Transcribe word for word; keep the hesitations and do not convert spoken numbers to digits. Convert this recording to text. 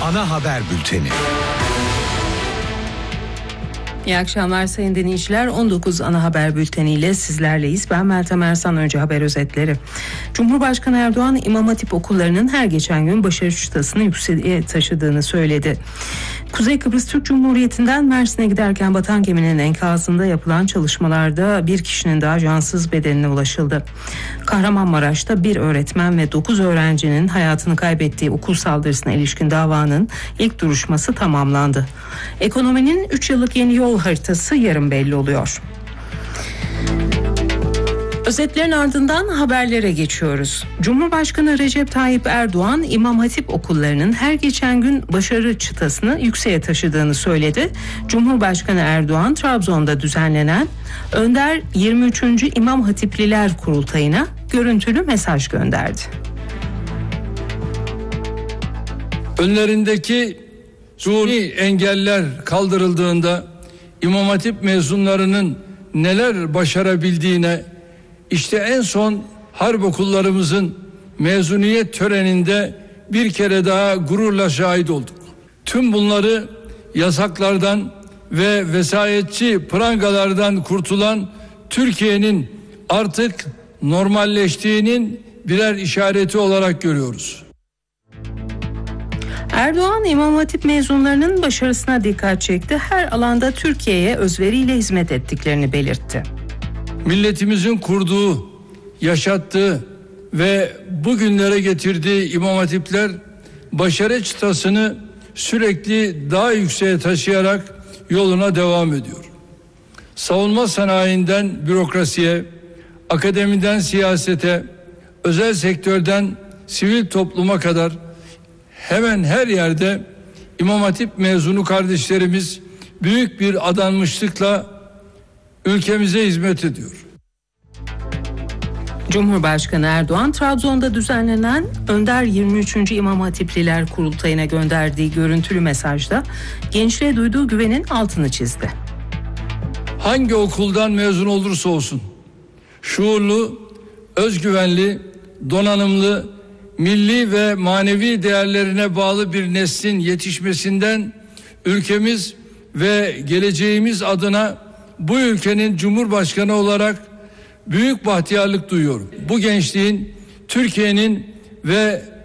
Ana haber bülteni. İyi akşamlar sayın dinleyiciler. on dokuz ana haber bülteniyle sizlerleyiz. Ben Meltem Ersan. Önce haber özetleri. Cumhurbaşkanı Erdoğan İmam Hatip okullarının her geçen gün başarı çıtasını yükseğe taşıdığını söyledi. Kuzey Kıbrıs Türk Cumhuriyeti'nden Mersin'e giderken batan geminin enkazında yapılan çalışmalarda bir kişinin daha cansız bedenine ulaşıldı. Kahramanmaraş'ta bir öğretmen ve dokuz öğrencinin hayatını kaybettiği okul saldırısına ilişkin davanın ilk duruşması tamamlandı. Ekonominin üç yıllık yeni yol haritası yarın belli oluyor. Özetlerin ardından haberlere geçiyoruz. Cumhurbaşkanı Recep Tayyip Erdoğan İmam Hatip okullarının her geçen gün başarı çıtasını yükseğe taşıdığını söyledi. Cumhurbaşkanı Erdoğan Trabzon'da düzenlenen Önder yirmi üçüncü İmam Hatipliler Kurultayı'na görüntülü mesaj gönderdi. Önlerindeki suni engeller kaldırıldığında İmam Hatip mezunlarının neler başarabildiğine İşte en son harp okullarımızın mezuniyet töreninde bir kere daha gururla şahit olduk. Tüm bunları yasaklardan ve vesayetçi prangalardan kurtulan Türkiye'nin artık normalleştiğinin birer işareti olarak görüyoruz. Erdoğan İmam Hatip mezunlarının başarısına dikkat çekti. Her alanda Türkiye'ye özveriyle hizmet ettiklerini belirtti. Milletimizin kurduğu, yaşattığı ve bugünlere getirdiği İmam Hatipler başarı çıtasını sürekli daha yükseğe taşıyarak yoluna devam ediyor. Savunma sanayinden bürokrasiye, akademiden siyasete, özel sektörden sivil topluma kadar hemen her yerde İmam Hatip mezunu kardeşlerimiz büyük bir adanmışlıkla ülkemize hizmet ediyor. Cumhurbaşkanı Erdoğan Trabzon'da düzenlenen Önder yirmi üçüncü İmam Hatipliler Kurultayı'na gönderdiği görüntülü mesajda gençliğe duyduğu güvenin altını çizdi. Hangi okuldan mezun olursa olsun şuurlu, özgüvenli, donanımlı, milli ve manevi değerlerine bağlı bir neslin yetişmesinden ülkemiz ve geleceğimiz adına bu ülkenin Cumhurbaşkanı olarak büyük bahtiyarlık duyuyorum. Bu gençliğin Türkiye'nin ve